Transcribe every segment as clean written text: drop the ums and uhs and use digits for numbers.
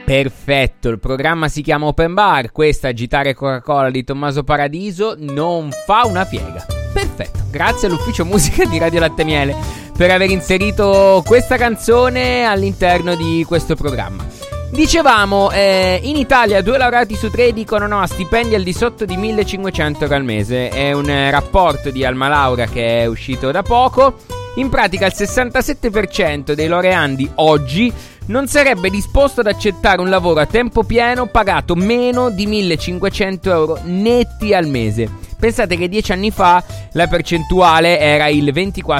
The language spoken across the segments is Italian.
Perfetto, il programma si chiama Open Bar, questa Agitare Coca-Cola di Tommaso Paradiso non fa una piega. Perfetto, grazie all'ufficio musica di Radio Latte Miele per aver inserito questa canzone all'interno di questo programma. Dicevamo, in Italia 2 laureati su 3 dicono no a stipendi al di sotto di 1.500 euro al mese. È un rapporto di Alma Laura che è uscito da poco. In pratica il 67% dei laureandi oggi non sarebbe disposto ad accettare un lavoro a tempo pieno pagato meno di 1.500 euro netti al mese. Pensate che 10 anni fa la percentuale era il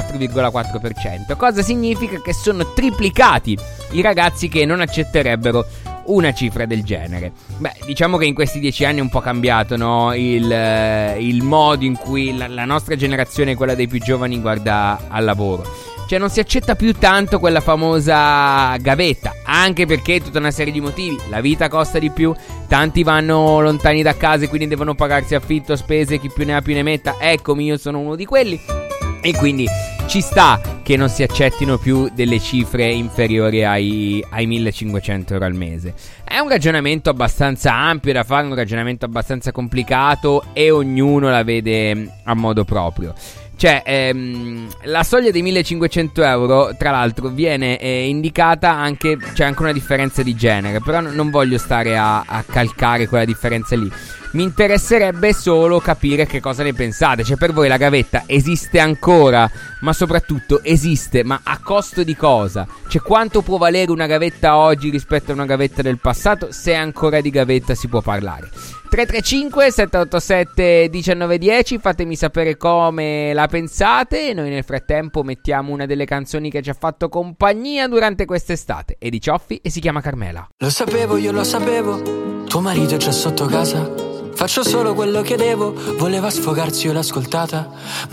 24,4%. Cosa significa? Che sono triplicati i ragazzi che non accetterebbero una cifra del genere. Beh, diciamo che in questi 10 anni è un po' cambiato, no? Il modo in cui la nostra generazione, quella dei più giovani, guarda al lavoro. Cioè non si accetta più tanto quella famosa gavetta, anche perché tutta una serie di motivi. La vita costa di più, tanti vanno lontani da casa e quindi devono pagarsi affitto, spese, chi più ne ha più ne metta. Eccomi, io sono uno di quelli. E quindi ci sta che non si accettino più delle cifre inferiori ai 1.500 euro al mese. È un ragionamento abbastanza ampio da fare, un ragionamento abbastanza complicato e ognuno la vede a modo proprio. Cioè, la soglia dei 1.500 euro, tra l'altro, viene indicata anche, c'è anche una differenza di genere, però non voglio stare a calcare quella differenza lì. Mi interesserebbe solo capire che cosa ne pensate. Cioè, per voi la gavetta esiste ancora, ma soprattutto esiste, ma a costo di cosa? Cioè, quanto può valere una gavetta oggi rispetto a una gavetta del passato, se ancora di gavetta si può parlare? 335 787 1910, fatemi sapere come la pensate. Noi nel frattempo mettiamo una delle canzoni che ci ha fatto compagnia durante quest'estate. È di Cioffi e si chiama Carmela. Lo sapevo, io lo sapevo, tuo marito è già sotto casa. Faccio solo quello che devo, voleva sfogarsi, io l'ho ascoltata.